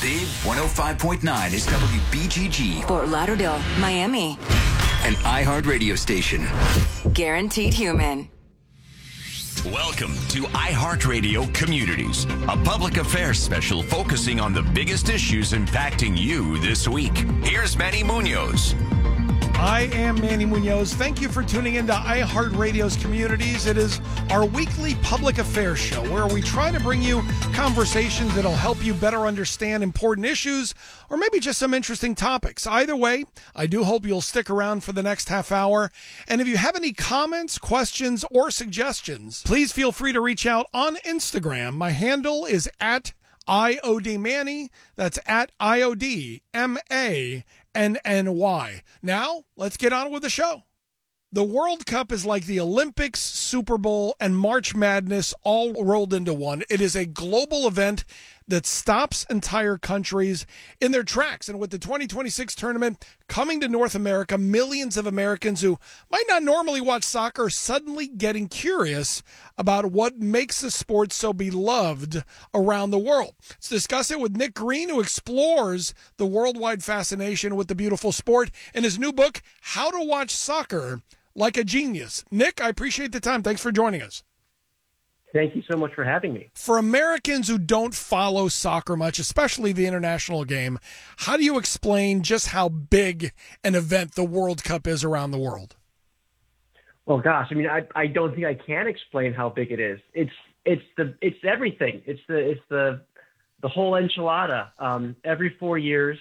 Big 105.9 is WBGG. Fort Lauderdale, Miami. An iHeart radio station. Guaranteed Human. Welcome to iHeartRadio Communities, a public affairs special focusing on the biggest issues impacting you this week. Here's Manny Munoz. I am Manny Munoz. Thank you for tuning into iHeartRadio's Communities. It is our weekly public affairs show where we try to bring you conversations that'll help you better understand important issues or maybe just some interesting topics. Either way, I do hope you'll stick around for the next half hour. And if you have any comments, questions, or suggestions, please feel free to reach out on Instagram. My handle is at IODManny. That's at IODMANNY. Now, let's get on with the show. The World Cup is like the Olympics, Super Bowl, and March Madness all rolled into one. It is a global event that stops entire countries in their tracks. And with the 2026 tournament coming to North America, millions of Americans who might not normally watch soccer are suddenly getting curious about what makes the sport so beloved around the world. Let's discuss it with Nick Green, who explores the worldwide fascination with the beautiful sport in his new book, How to Watch Soccer Like a Genius. Nick, I appreciate the time. Thanks for joining us. Thank you so much for having me. For Americans who don't follow soccer much, especially the international game, how do you explain just how big an event the World Cup is around the world? Well, gosh, I mean, I don't think I can explain how big it is. It's everything. It's the whole enchilada. Every 4 years,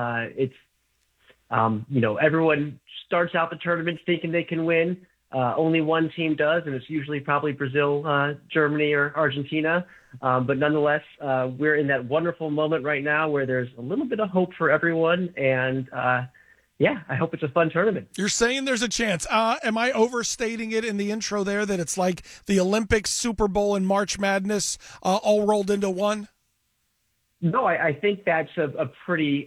everyone starts out the tournament thinking they can win. Only one team does, and it's usually probably Brazil, Germany, or Argentina. But nonetheless, we're in that wonderful moment right now where there's a little bit of hope for everyone. And, I hope it's a fun tournament. You're saying there's a chance. Am I overstating it in the intro there that it's like the Olympics, Super Bowl, and March Madness all rolled into one? No, I think that's a pretty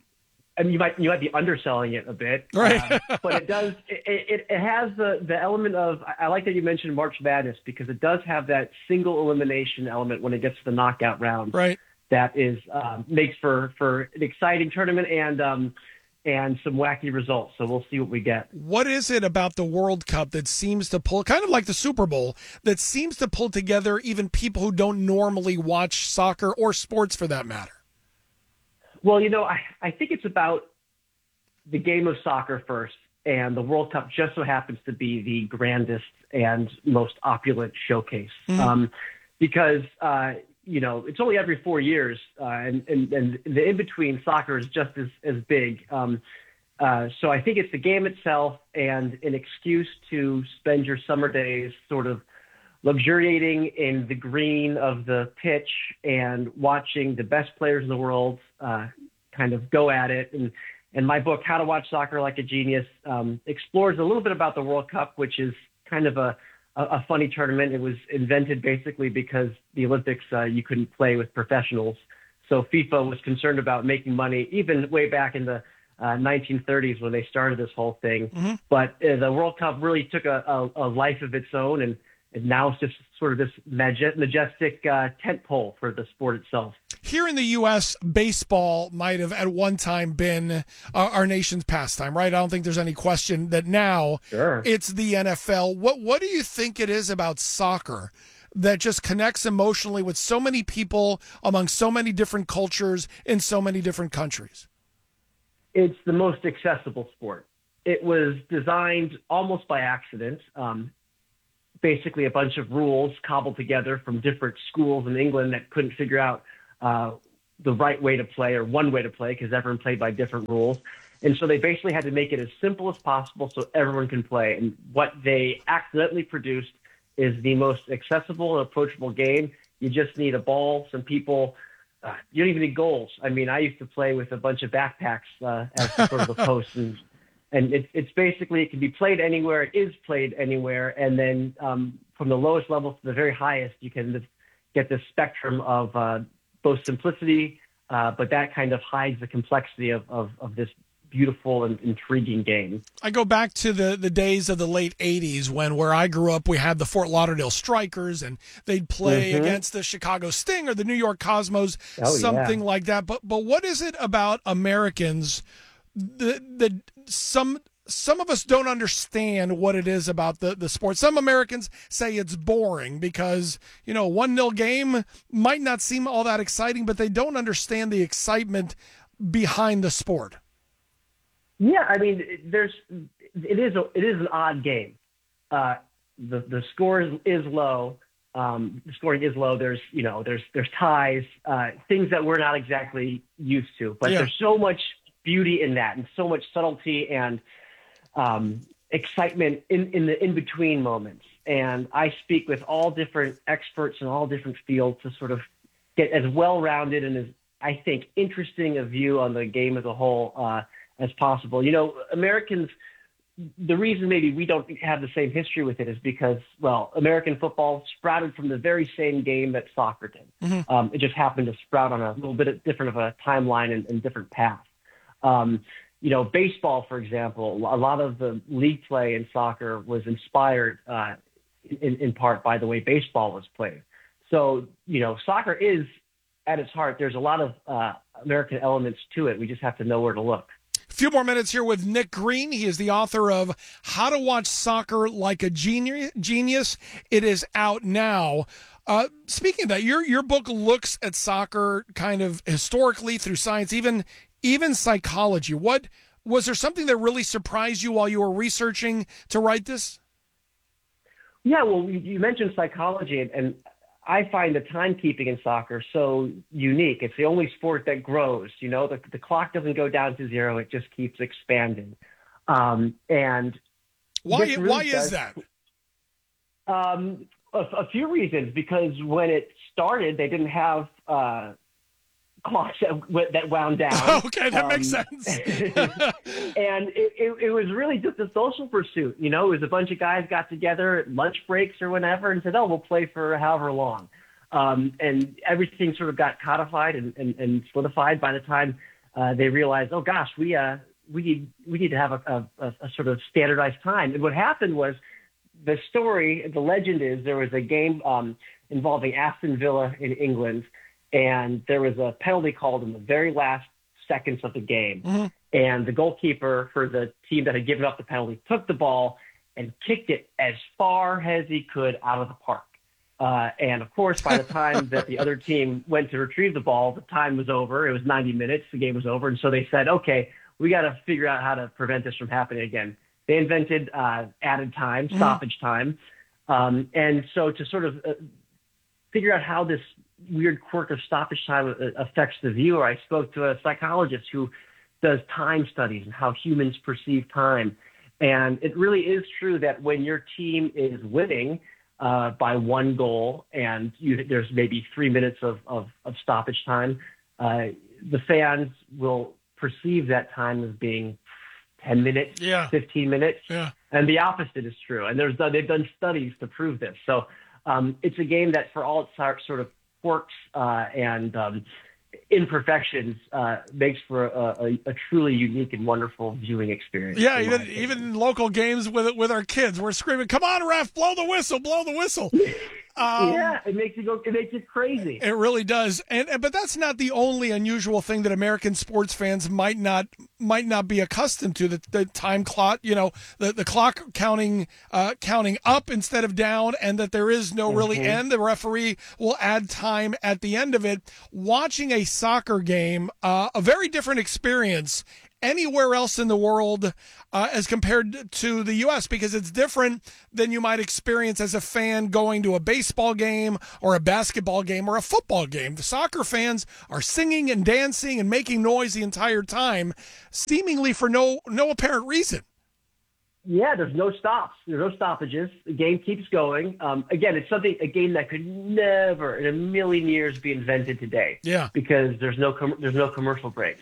you might be underselling it a bit, right? But it does. It has the element of. I like that you mentioned March Madness because it does have that single elimination element when it gets to the knockout round. Right. That is makes for an exciting tournament and some wacky results. So we'll see what we get. What is it about the World Cup that seems to pull, kind of like the Super Bowl, that seems to pull together even people who don't normally watch soccer or sports for that matter? Well, I think it's about the game of soccer first, and the World Cup just so happens to be the grandest and most opulent showcase. Mm-hmm. Because, it's only every 4 years, and the in-between soccer is just as big. So I think it's the game itself and an excuse to spend your summer days sort of luxuriating in the green of the pitch and watching the best players in the world kind of go at it. And my book, How to Watch Soccer Like a Genius, explores a little bit about the World Cup, which is kind of a funny tournament. It was invented basically because the Olympics, you couldn't play with professionals. So FIFA was concerned about making money even way back in the 1930s when they started this whole thing. Mm-hmm. But the World Cup really took a life of its own, and now it's just sort of this majestic tent pole for the sport itself. Here in the U.S., baseball might have at one time been our nation's pastime, right? I don't think there's any question that now It's the NFL. What do you think it is about soccer that just connects emotionally with so many people among so many different cultures in so many different countries? It's the most accessible sport. It was designed almost by accident. Basically a bunch of rules cobbled together from different schools in England that couldn't figure out the right way to play or one way to play because everyone played by different rules. And so they basically had to make it as simple as possible so everyone can play. And what they accidentally produced is the most accessible and approachable game. You just need a ball, some people. You don't even need goals. I mean, I used to play with a bunch of backpacks as sort of a post, and it's basically, it can be played anywhere. It is played anywhere. And then from the lowest level to the very highest, you can get this spectrum of both simplicity, but that kind of hides the complexity of this beautiful and intriguing game. I go back to the days of the late 80s when where I grew up, we had the Fort Lauderdale Strikers, and they'd play against the Chicago Sting or the New York Cosmos, something like that. But what is it about Americans that some of us don't understand what it is about the sport? Some Americans say it's boring because, 1-0 game might not seem all that exciting, but they don't understand the excitement behind the sport. Yeah, I mean, it is an odd game. The score is low. The scoring is low. There's ties, things that we're not exactly used to. But there's so much beauty in that, and so much subtlety and excitement in the in-between moments. And I speak with all different experts in all different fields to sort of get as well-rounded and as, I think, interesting a view on the game as a whole as possible. Americans, the reason maybe we don't have the same history with it is because, well, American football sprouted from the very same game that soccer did. It just happened to sprout on a little bit different of a timeline and different path. Baseball, for example, a lot of the league play in soccer was inspired in part by the way baseball was played. So, soccer is, at its heart, there's a lot of American elements to it. We just have to know where to look. A few more minutes here with Nick Green. He is the author of How to Watch Soccer Like a Genius. It is out now. Speaking of that, your book looks at soccer kind of historically through science, even psychology. What was there something that really surprised you while you were researching to write this? Yeah, well, you mentioned psychology, and I find the timekeeping in soccer so unique. It's the only sport that grows. The clock doesn't go down to zero; it just keeps expanding. And why is that? A few reasons. Because when it started, they didn't have clocks that wound down. Okay, that makes sense. And it was really just a social pursuit. It was a bunch of guys got together at lunch breaks or whenever and said, "Oh, we'll play for however long." And everything sort of got codified and solidified by the time they realized, "Oh gosh, we need to have a sort of standardized time." And what happened was, the legend is there was a game involving Aston Villa in England. And there was a penalty called in the very last seconds of the game. And the goalkeeper for the team that had given up the penalty took the ball and kicked it as far as he could out of the park. And, of course, by the time that the other team went to retrieve the ball, the time was over. It was 90 minutes. The game was over. And so they said, okay, we got to figure out how to prevent this from happening again. They invented added time, stoppage time. And so to sort of figure out how this weird quirk of stoppage time affects the viewer, I spoke to a psychologist who does time studies and how humans perceive time. And it really is true that when your team is winning by one goal and there's maybe 3 minutes of stoppage time, the fans will perceive that time as being 10 minutes, 15 minutes. Yeah. And the opposite is true. And they've done studies to prove this. So it's a game that, for all its sort of quirks and imperfections, makes for a truly unique and wonderful viewing experience. Yeah, even in local games with our kids, we're screaming, "Come on, ref, blow the whistle, blow the whistle." Yeah, it makes you crazy. It really does. But that's not the only unusual thing that American sports fans might not be accustomed to. The time clock, the clock counting up instead of down, and that there is no really end. The referee will add time at the end of it. Watching a soccer game, a very different experience anywhere else in the world as compared to the U.S. because it's different than you might experience as a fan going to a baseball game or a basketball game or a football game. The soccer fans are singing and dancing and making noise the entire time, seemingly for no apparent reason. Yeah, there's no stops. There's no stoppages. The game keeps going. Again, it's a game that could never in a million years be invented today. Yeah, because there's no commercial breaks.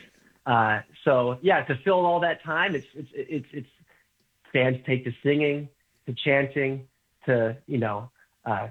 So yeah, to fill all that time, it's fans take to singing, to chanting, to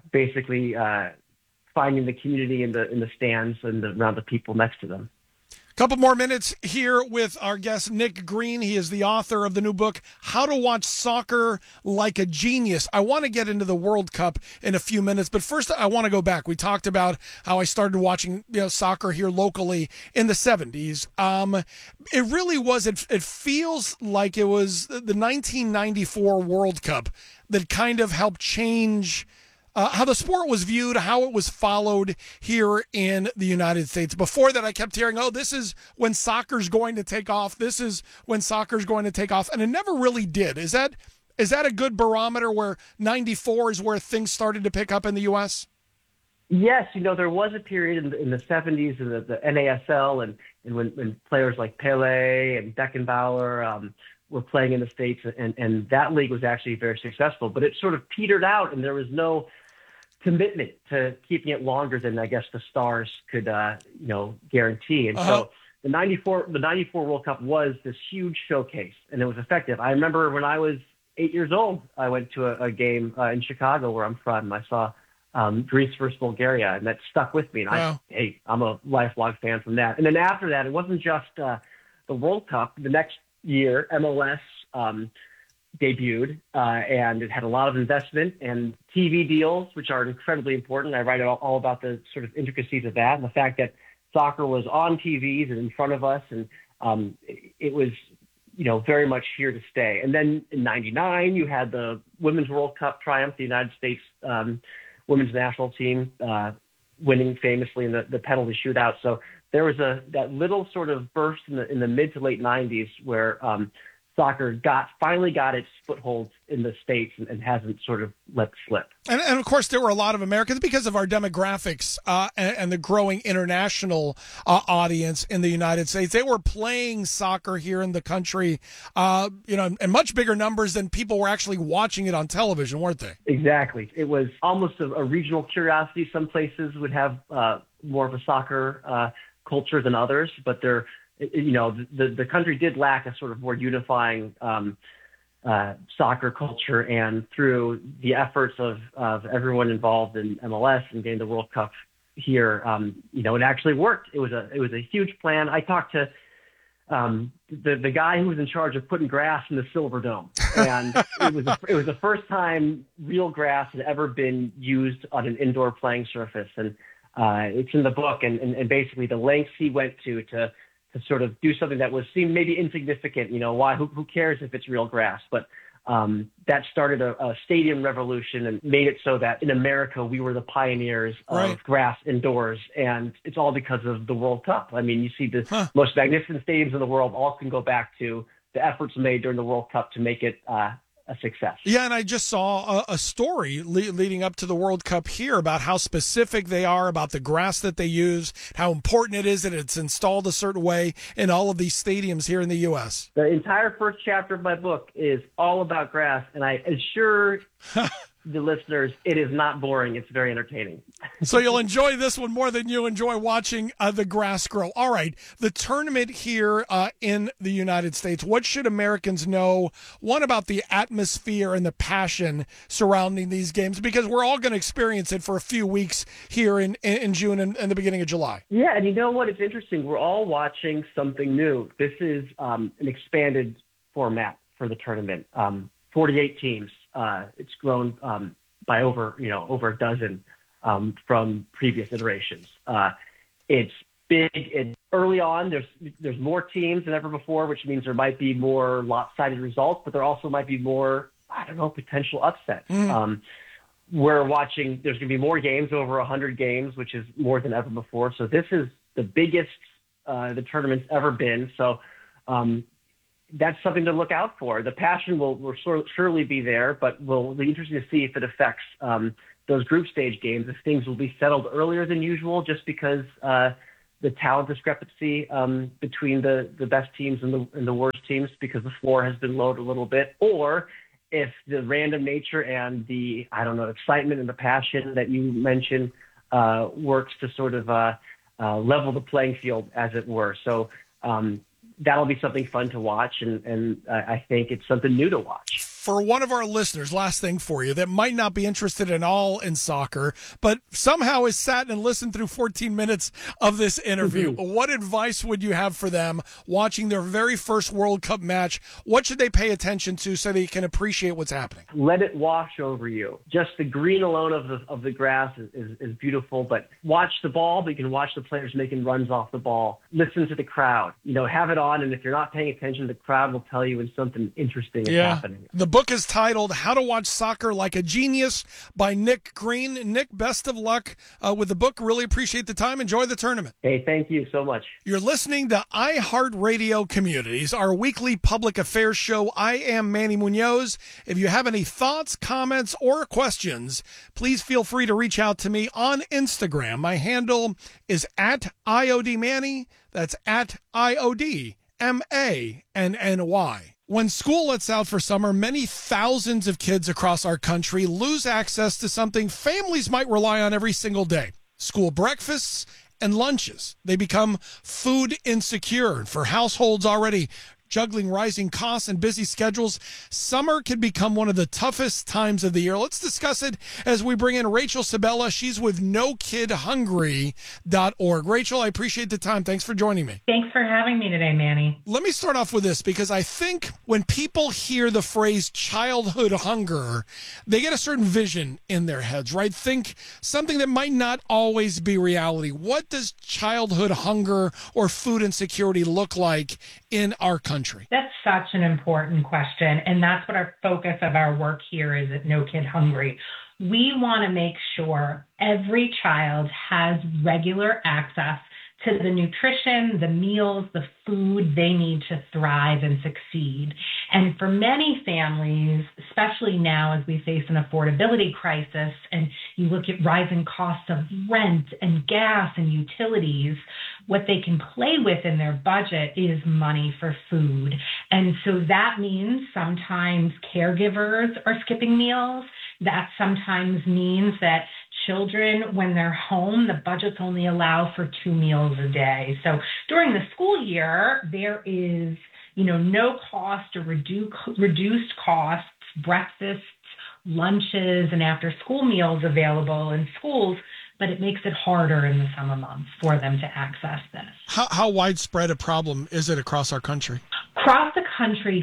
basically finding the community in the stands and around the people next to them. Couple more minutes here with our guest, Nick Green. He is the author of the new book, How to Watch Soccer Like a Genius. I want to get into the World Cup in a few minutes, but first I want to go back. We talked about how I started watching soccer here locally in the 70s. It really was, it feels like it was the 1994 World Cup that kind of helped change how the sport was viewed, how it was followed here in the United States. Before that, I kept hearing, this is when soccer's going to take off. This is when soccer's going to take off. And it never really did. Is that a good barometer where 94 is where things started to pick up in the U.S.? Yes. There was a period in the 70s in the NASL and when players like Pele and Beckenbauer were playing in the States, and that league was actually very successful. But it sort of petered out, and there was no commitment to keeping it longer than I guess the stars could, guarantee. And so the 94 World Cup was this huge showcase, and it was effective. I remember when I was 8 years old, I went to a game in Chicago where I'm from, and I saw Greece versus Bulgaria, and that stuck with me. And I'm a lifelong fan from that. And then after that, it wasn't just the World Cup. The next year, MLS debuted, and it had a lot of investment and TV deals, which are incredibly important. I write all about the sort of intricacies of that and the fact that soccer was on TVs and in front of us, and it was, very much here to stay. And then in '99, you had the Women's World Cup triumph, the United States women's national team winning famously in the penalty shootout. So there was that little sort of burst in the mid to late '90s where soccer finally got its foothold in the States and hasn't sort of let slip. And of course, there were a lot of Americans because of our demographics and the growing international audience in the United States. They were playing soccer here in the country, in much bigger numbers than people were actually watching it on television, weren't they? Exactly. It was almost a regional curiosity. Some places would have more of a soccer culture than others, but the country did lack a sort of more unifying soccer culture, and through the efforts of everyone involved in MLS and getting the World Cup here, it actually worked. It was a huge plan. I talked to the guy who was in charge of putting grass in the Silver Dome, and it was the first time real grass had ever been used on an indoor playing surface, and it's in the book, and basically the lengths he went to sort of do something that seemed maybe insignificant. Why? Who cares if it's real grass? But that started a stadium revolution and made it so that in America we were the pioneers of grass indoors, and it's all because of the World Cup. I mean, you see the most magnificent stadiums in the world all can go back to the efforts made during the World Cup to make it a success. Yeah, and I just saw a story leading up to the World Cup here about how specific they are about the grass that they use, how important it is that it's installed a certain way in all of these stadiums here in the U.S. The entire first chapter of my book is all about grass, and I assure the listeners, it is not boring. It's very entertaining. So you'll enjoy this one more than you enjoy watching the grass grow. All right, the tournament here in the United States. What should Americans know, one, about the atmosphere and the passion surrounding these games? Because we're all going to experience it for a few weeks here in June and the beginning of July. Yeah, and you know what? It's interesting. We're all watching something new. This is an expanded format for the tournament. 48 teams. It's grown by over a dozen from previous iterations. It's big. Early on, there's more teams than ever before, which means there might be more lopsided results, but there also might be more, potential upsets. We're watching. There's going to be more games, over 100 games, which is more than ever before. So this is the biggest the tournament's ever been. So that's something to look out for. The passion will surely be there, but will be interesting to see if it affects those group stage games, if things will be settled earlier than usual, just because the talent discrepancy between the best teams and the worst teams, because the floor has been lowered a little bit, or if the random nature and the, excitement and the passion that you mentioned works to sort of level the playing field, as it were. So that'll be something fun to watch, and I think it's something new to watch. For one of our listeners, last thing for you, that might not be interested at all in soccer, but somehow has sat and listened through 14 minutes of this interview, what advice would you have for them watching their very first World Cup match? What should they pay attention to so they can appreciate what's happening? Let it wash over you. Just the green alone of the grass is beautiful, but watch the ball, but you can watch the players making runs off the ball. Listen to the crowd. Have it on, and if you're not paying attention, the crowd will tell you when something interesting is happening. The book is titled How to Watch Soccer Like a Genius by Nick Green. Nick, best of luck with the book. Really appreciate the time. Enjoy the tournament. Hey, thank you so much. You're listening to iHeartRadio Communities, our weekly public affairs show. I am Manny Munoz. If you have any thoughts, comments, or questions, please feel free to reach out to me on Instagram. My handle is at IODManny. That's at IODManny. When school lets out for summer, many thousands of kids across our country lose access to something families might rely on every single day: school breakfasts and lunches. They become food insecure. For households already juggling rising costs and busy schedules, summer can become one of the toughest times of the year. Let's discuss it as we bring in Rachel Sabella. She's with NoKidHungry.org. Rachel, I appreciate the time. Thanks for joining me. Thanks for having me today, Manny. Let me start off with this, because I think when people hear the phrase childhood hunger, they get a certain vision in their heads, right? Think something that might not always be reality. What does childhood hunger or food insecurity look like in our country? That's such an important question, and that's what our focus of our work here is at No Kid Hungry. We want to make sure every child has regular access to the nutrition, the meals, the food they need to thrive and succeed. And for many families, especially now as we face an affordability crisis and you look at rising costs of rent and gas and utilities, what they can play with in their budget is money for food. And so that means sometimes caregivers are skipping meals. That sometimes means that children, when they're home, the budgets only allow for 2 meals a day. So during the school year, there is, no cost or reduced costs, breakfasts, lunches, and after school meals available in schools, but it makes it harder in the summer months for them to access this. How widespread a problem is it across our country? Across the country,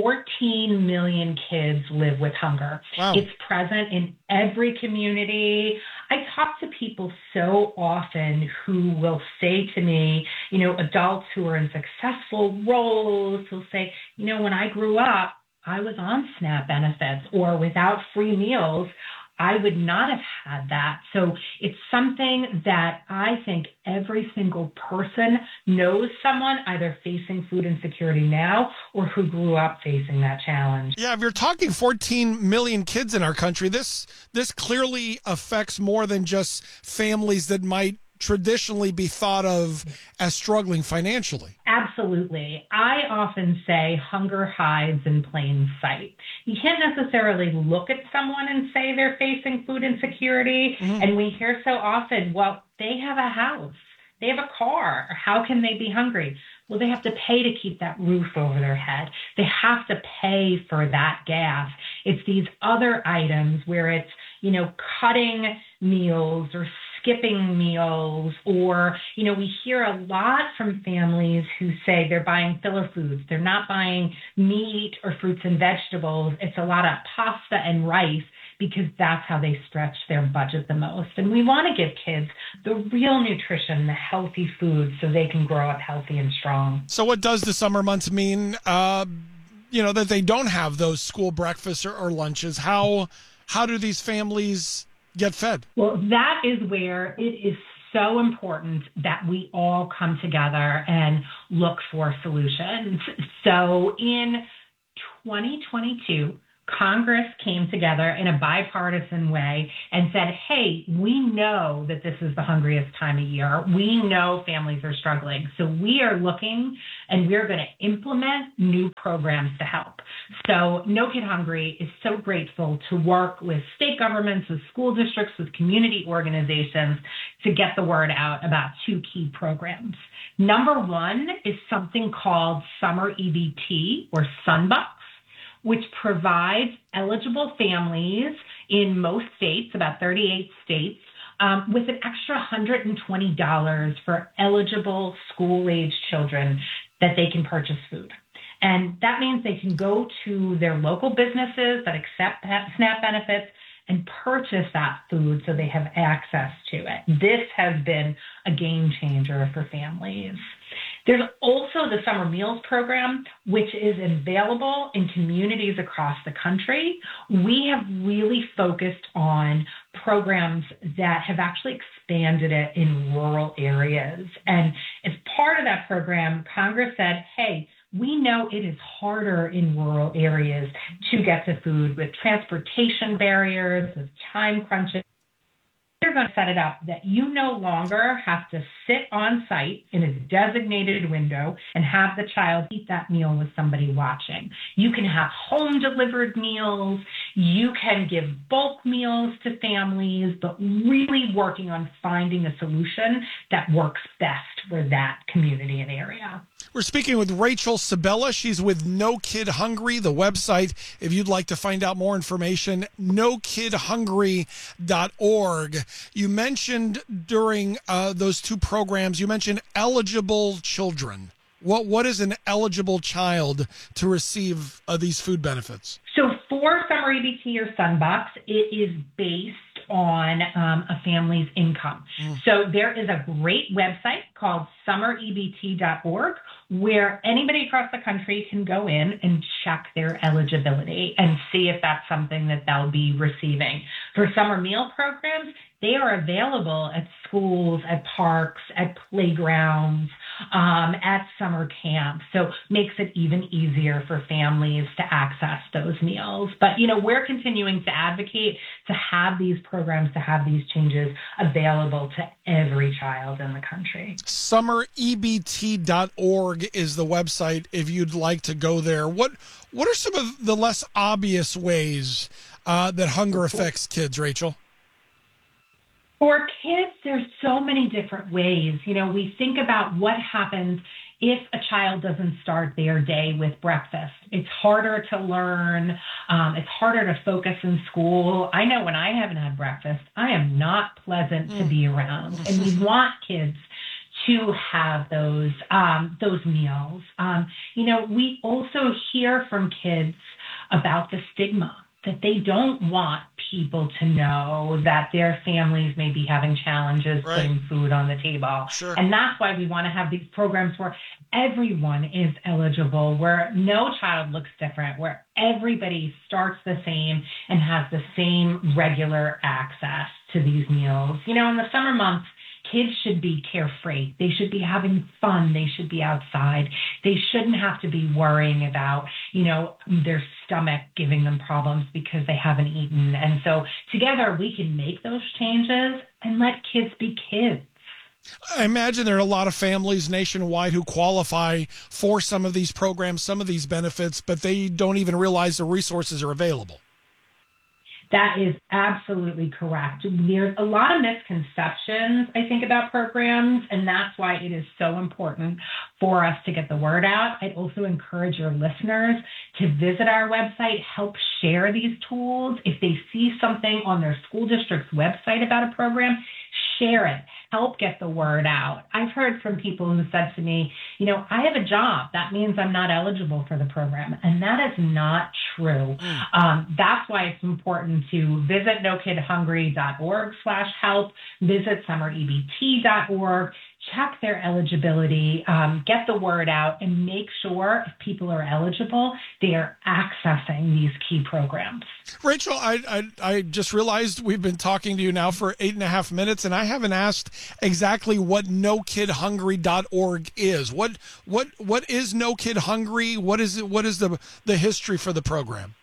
14 million kids live with hunger. Wow. It's present in every community. I talk to people so often who will say to me, adults who are in successful roles, who'll say, when I grew up, I was on SNAP benefits, or without free meals, I would not have had that. So it's something that I think every single person knows someone either facing food insecurity now or who grew up facing that challenge. Yeah, if you're talking 14 million kids in our country, this clearly affects more than just families that might traditionally be thought of as struggling financially. Absolutely. I often say hunger hides in plain sight. You can't necessarily look at someone and say they're facing food insecurity. Mm-hmm. And we hear so often, well, they have a house, they have a car. How can they be hungry? Well, they have to pay to keep that roof over their head. They have to pay for that gas. It's these other items where it's, cutting meals or skipping meals, or, we hear a lot from families who say they're buying filler foods. They're not buying meat or fruits and vegetables. It's a lot of pasta and rice because that's how they stretch their budget the most. And we want to give kids the real nutrition, the healthy food, so they can grow up healthy and strong. So what does the summer months mean, that they don't have those school breakfasts or lunches? How do these families get fed? Well, that is where it is so important that we all come together and look for solutions. So in 2022, Congress came together in a bipartisan way and said, hey, we know that this is the hungriest time of year. We know families are struggling. So we are looking and we're going to implement new programs to help. So No Kid Hungry is so grateful to work with state governments, with school districts, with community organizations to get the word out about 2 key programs. Number 1 is something called Summer EBT or Sunbucks, which provides eligible families in most states, about 38 states, with an extra $120 for eligible school-age children that they can purchase food. And that means they can go to their local businesses that accept SNAP benefits and purchase that food so they have access to it. This has been a game changer for families. There's also the Summer Meals Program, which is available in communities across the country. We have really focused on programs that have actually expanded it in rural areas. And as part of that program, Congress said, hey, we know it is harder in rural areas to get to food with transportation barriers, with time crunches. They're going to set it up that you no longer have to sit on site in a designated window and have the child eat that meal with somebody watching. You can have home delivered meals. You can give bulk meals to families, but really working on finding a solution that works best for that community and area. We're speaking with Rachel Sabella. She's with No Kid Hungry, the website, if you'd like to find out more information, nokidhungry.org. You mentioned during those two programs, you mentioned eligible children. What is an eligible child to receive these food benefits? So for Summer EBT or Sunbox, it is based on a family's income. So there is a great website called summerebt.org where anybody across the country can go in and check their eligibility and see if that's something that they'll be receiving. For summer meal programs, they are available at schools, at parks, at playgrounds, at summer camps. So makes it even easier for families to access those meals. But, you know, we're continuing to advocate to have these programs, to have these changes available to every child in the country. Summerebt.org is the website if you'd like to go there. What are some of the less obvious ways that hunger affects kids, Rachel? For kids, there's so many different ways. You know, we think about what happens if a child doesn't start their day with breakfast. It's harder to learn. It's harder to focus in school. I know when I haven't had breakfast, I am not pleasant to be around. And we want kids to have those meals. You know, we also hear from kids about the stigma, that they don't want people to know that their families may be having challenges putting food on the table. Sure. And that's why we want to have these programs where everyone is eligible, where no child looks different, where everybody starts the same and has the same regular access to these meals. You know, in the summer months, kids should be carefree. They should be having fun. They should be outside. They shouldn't have to be worrying about, you know, their stomach giving them problems because they haven't eaten. And so together we can make those changes and let kids be kids. I imagine there are a lot of families nationwide who qualify for some of these programs, some of these benefits, but they don't even realize the resources are available. That is absolutely correct. There's a lot of misconceptions, I think, about programs, and that's why it is so important for us to get the word out. I'd also encourage your listeners to visit our website, help share these tools. If they see something on their school district's website about a program, share it. Help get the word out. I've heard from people who said to me, you know, I have a job. That means I'm not eligible for the program. And that is not true. That's why it's important to visit nokidhungry.org/help, visit summerebt.org, check their eligibility, get the word out, and make sure if people are eligible, they are accessing these key programs. Rachel, I just realized we've been talking to you now for 8.5 minutes, and I haven't asked exactly what nokidhungry.org is. What is No Kid Hungry? What is it? What is the history for the program?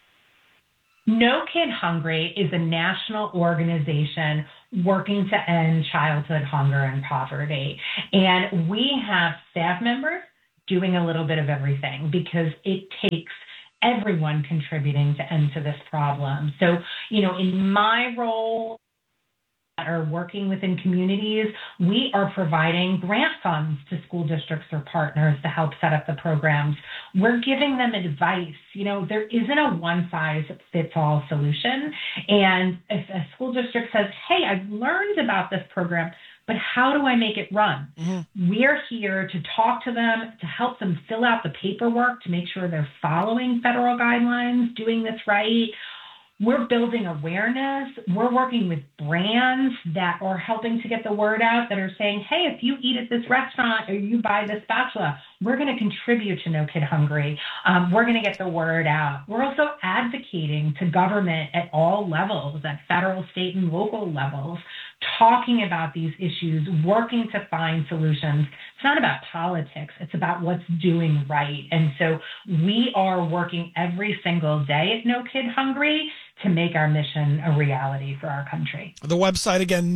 No Kid Hungry is a national organization working to end childhood hunger and poverty. And we have staff members doing a little bit of everything because it takes everyone contributing to end to this problem. So, you know, in my role, are working within communities, we are providing grant funds to school districts or partners to help set up the programs. We're giving them advice. There isn't a one-size-fits-all solution. And if a school district says, hey, I've learned about this program, but how do I make it run? Mm-hmm. We're here to talk to them, to help them fill out the paperwork, to make sure they're following federal guidelines, doing this right. We're building awareness. We're working with brands that are helping to get the word out, that are saying, hey, if you eat at this restaurant or you buy this spatula, we're going to contribute to No Kid Hungry. We're going to get the word out. We're also advocating to government at all levels, at federal, state, and local levels, talking about these issues, working to find solutions. It's not about politics. It's about what's doing right. And so we are working every single day at No Kid Hungry to make our mission a reality for our country. The website, again,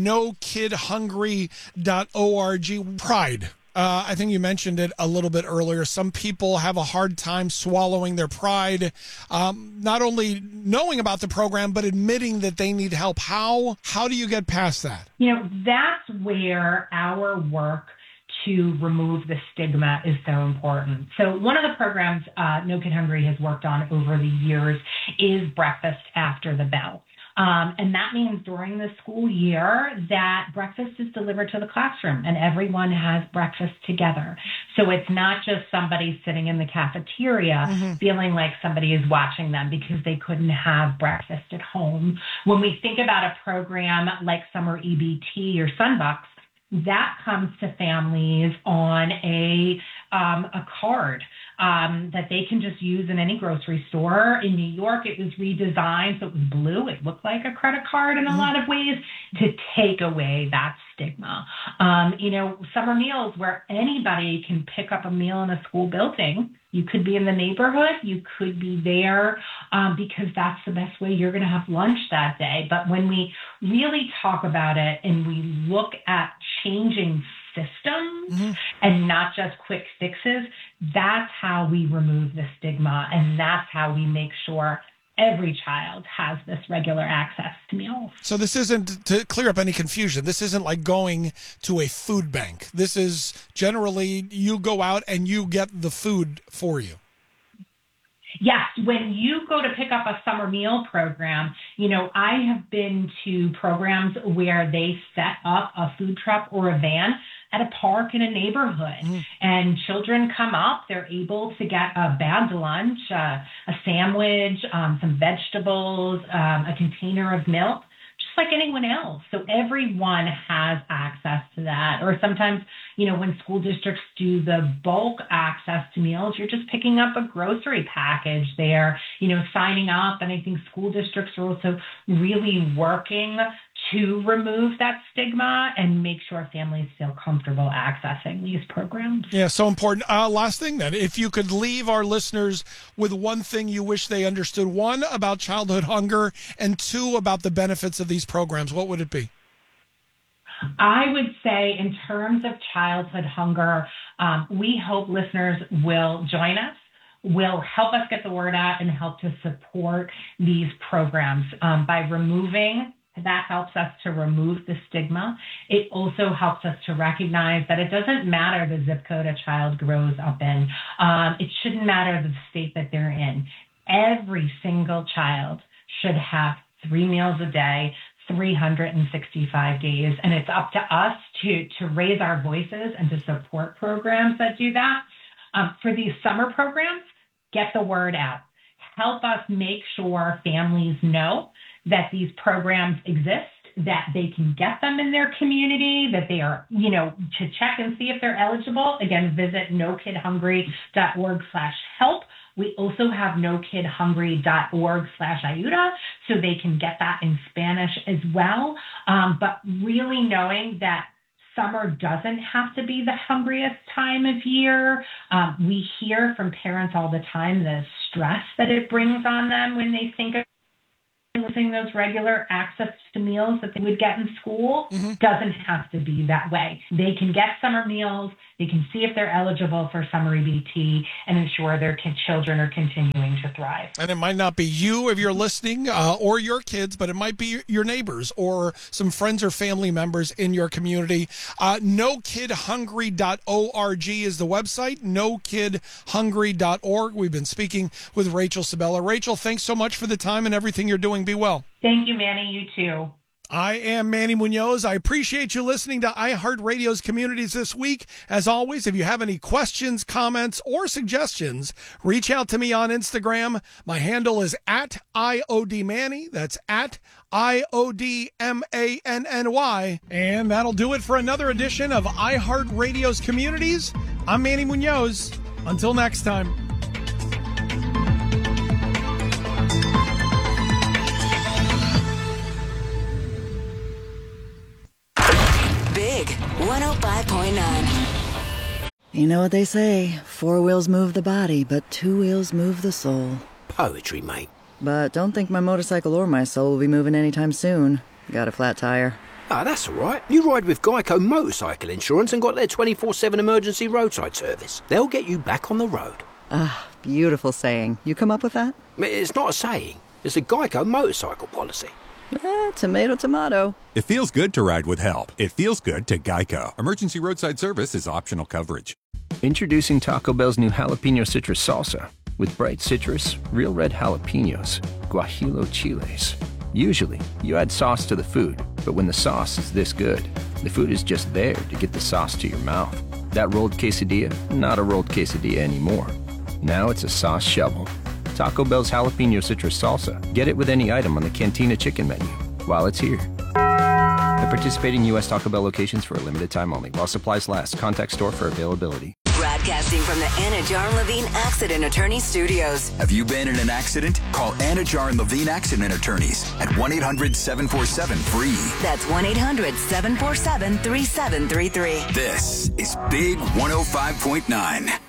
nokidhungry.org. Pride. I think you mentioned it a little bit earlier. Some people have a hard time swallowing their pride, not only knowing about the program, but admitting that they need help. How do you get past that? That's where our work to remove the stigma is so important. So one of the programs No Kid Hungry has worked on over the years is Breakfast After the Bell. And that means during the school year that breakfast is delivered to the classroom and everyone has breakfast together. So it's not just somebody sitting in the cafeteria feeling like somebody is watching them because they couldn't have breakfast at home. When we think about a program like Summer EBT or Sunbucks, that comes to families on a card that they can just use in any grocery store. In New York, it was redesigned, so it was blue. It looked like a credit card in a lot of ways to take away that stigma. Summer meals where anybody can pick up a meal in a school building. You could be in the neighborhood. You could be there because that's the best way you're going to have lunch that day. But when we really talk about it and we look at changing systems and not just quick fixes, that's how we remove the stigma, and that's how we make sure every child has this regular access to meals. So this isn't, to clear up any confusion, this isn't like going to a food bank. This is generally you go out and you get the food for you. Yes, when you go to pick up a summer meal program, I have been to programs where they set up a food truck or a van at a park in a neighborhood, and children come up, they're able to get a bagged lunch, a sandwich, some vegetables, a container of milk, just like anyone else. So everyone has access to that. Or sometimes, when school districts do the bulk access to meals, you're just picking up a grocery package there, signing up. And I think school districts are also really working to remove that stigma and make sure families feel comfortable accessing these programs. Yeah, so important. Last thing then, if you could leave our listeners with one thing you wish they understood, one, about childhood hunger, and two, about the benefits of these programs, what would it be? I would say in terms of childhood hunger, we hope listeners will join us, will help us get the word out and help to support these programs by removing. That helps us to remove the stigma. It also helps us to recognize that it doesn't matter the zip code a child grows up in. It shouldn't matter the state that they're in. Every single child should have 3 meals a day, 365 days. And it's up to us to raise our voices and to support programs that do that. For these summer programs, get the word out. Help us make sure families know that these programs exist, that they can get them in their community, that they are, to check and see if they're eligible. Again, visit nokidhungry.org/help. We also have nokidhungry.org/ayuda, so they can get that in Spanish as well. But really knowing that summer doesn't have to be the hungriest time of year. We hear from parents all the time the stress that it brings on them when they think of losing those regular access to meals that they would get in school doesn't have to be that way. They can get summer meals. They can see if they're eligible for summer EBT and ensure their children are continuing to thrive. And it might not be you if you're listening or your kids, but it might be your neighbors or some friends or family members in your community. NoKidHungry.org is the website, NoKidHungry.org. We've been speaking with Rachel Sabella. Rachel, thanks so much for the time and everything you're doing. Be well. Thank you, Manny. You too. I am Manny Munoz. I appreciate you listening to iHeartRadio's Communities this week. As always, if you have any questions, comments, or suggestions, reach out to me on Instagram. My handle is @IODManny. That's @IODMANNY. And that'll do it for another edition of iHeartRadio's Communities. I'm Manny Munoz. Until next time. Big 105.9. You know what they say, 4 wheels move the body, but 2 wheels move the soul. Poetry, mate. But don't think my motorcycle or my soul will be moving anytime soon. Got a flat tire. Ah, that's all right. You ride with Geico Motorcycle Insurance and got their 24/7 emergency roadside service. They'll get you back on the road. Ah, beautiful saying. You come up with that? It's not a saying. It's a Geico motorcycle policy. Tomato, tomato. It feels good to ride with help. It feels good to Geico. Emergency roadside service is optional coverage. Introducing Taco Bell's new jalapeno citrus salsa. With bright citrus, real red jalapenos, guajillo chiles. Usually, you add sauce to the food, but when the sauce is this good, the food is just there to get the sauce to your mouth. That rolled quesadilla, not a rolled quesadilla anymore. Now it's a sauce shovel. Taco Bell's jalapeno citrus salsa. Get it with any item on the Cantina chicken menu while it's here. At participating U.S. Taco Bell locations for a limited time only. While supplies last. Contact store for availability. Broadcasting from the Anna Jar and Levine Accident Attorney Studios. Have you been in an accident? Call Anna Jar and Levine Accident Attorneys at 1-800-747-FREE. That's 1-800-747-3733. This is Big 105.9.